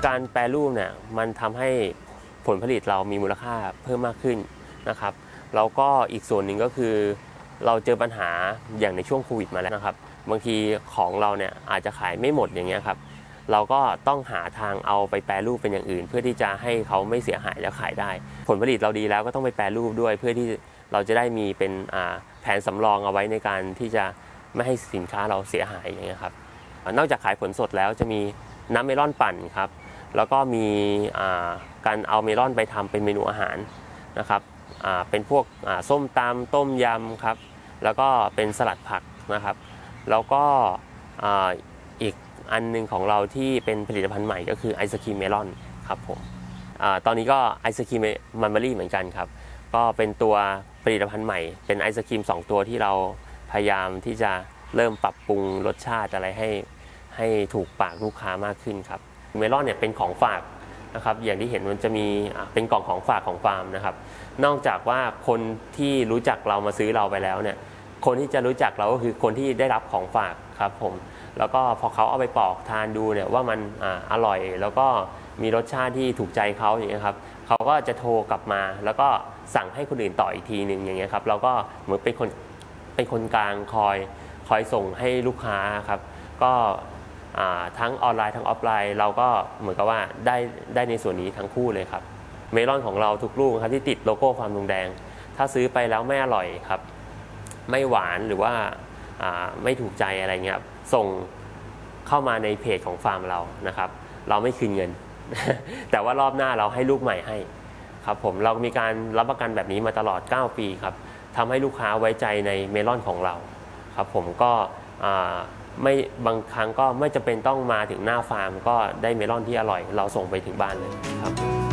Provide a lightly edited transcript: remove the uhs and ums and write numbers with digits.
การแปรรูปเนี่ยมันทำให้ผลผลิตเรามีมูลค่าเพิ่มมากขึ้นนะครับแล้วก็อีกส่วนหนึ่งก็คือเราเจอปัญหาอย่างในช่วงโควิดมาแล้วนะครับบางทีของเราเนี่ยอาจจะขายไม่หมดอย่างเงี้ยครับเราก็ต้องหาทางเอาไปแปรรูปเป็นอย่างอื่นเพื่อที่จะให้เขาไม่เสียหายแล้วขายได้ผลผลิตเราดีแล้วก็ต้องไปแปรรูปด้วยเพื่อที่เราจะได้มีเป็นแผนสำรองเอาไว้ในการที่จะไม่ให้สินค้าเราเสียหายอย่างเงี้ยครับนอกจากขายผลสดแล้วจะมีน้ำเมลอนปั่นครับแล้วก็มีการเอาเมลอนไปทำเป็นเมนูอาหารนะครับเป็นพวกส้มตำต้มยำครับแล้วก็เป็นสลัดผักนะครับแล้วก็อีกอันนึงของเราที่เป็นผลิตภัณฑ์ใหม่ก็คือไอศครีมเมลอนครับผมตอนนี้ก็ไอศครีมมันเบอรี่เหมือนกันครับก็เป็นตัวผลิตภัณฑ์ใหม่เป็นไอศครีม2ตัวที่เราพยายามที่จะเริ่มปรับปรุงรสชาติอะไรให้ถูกปากลูกค้ามากขึ้นครับเมลอนเนี่ยเป็นของฝากนะครับอย่างที่เห็นมันจะมีเป็นกล่องของฝากของฟาร์มนะครับนอกจากว่าคนที่รู้จักเรามาซื้อเราไปแล้วเนี่ยคนที่จะรู้จักเราก็คือคนที่ได้รับของฝากครับผมแล้วก็พอเขาเอาไปปอกทานดูเนี่ยว่ามันอร่อยแล้วก็มีรสชาติที่ถูกใจเขาอย่างเงี้ยครับเขาก็จะโทรกลับมาแล้วก็สั่งให้คนอื่นต่ออีกทีหนึ่งอย่างเงี้ยครับเราก็เหมือนเป็นคนกลางคอยส่งให้ลูกค้าครับก็ทั้งออนไลน์ทั้งออฟไลน์เราก็เหมือนกับว่าได้ในส่วนนี้ทั้งคู่เลยครับเมลอนของเราทุกลูกครับที่ติดโลโก้ฟาร์มลุงแดงถ้าซื้อไปแล้วไม่อร่อยครับไม่หวานหรือว่าไม่ถูกใจอะไรเงี้ยส่งเข้ามาในเพจของฟาร์มเรานะครับเราไม่คืนเงิน แต่ว่ารอบหน้าเราให้ลูกใหม่ให้ครับผมเรามีการรับประกันแบบนี้มาตลอด9ปีครับทำให้ลูกค้าไว้ใจในเมลอนของเราครับผมก็ไม่บางครั้งก็ไม่จำเป็นต้องมาถึงหน้าฟาร์มก็ได้เมลอนที่อร่อยเราส่งไปถึงบ้านเลยครับ